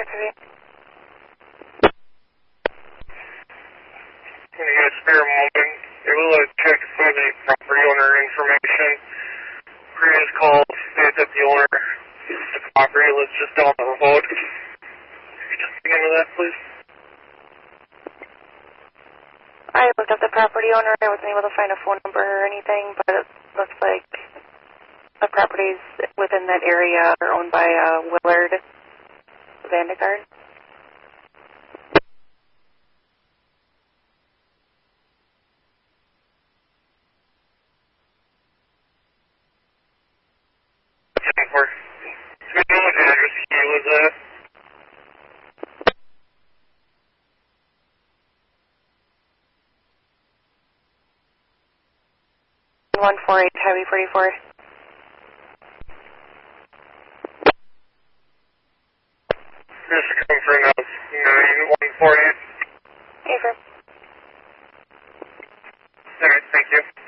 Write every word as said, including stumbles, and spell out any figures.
Okay. Can you get a spare moment? They will uh, check for the property owner information. Previous call states that the owner of the property lives just down the road. Can you just dig into that, please? I looked up the property owner. I wasn't able to find a phone number or anything, but it looks like the properties within that area are owned by uh, Willard Vandegard. For what address he was at? one four eight Highway forty-four. Just to confirm that was nine one four eight. Hey, sir. Alright, thank you.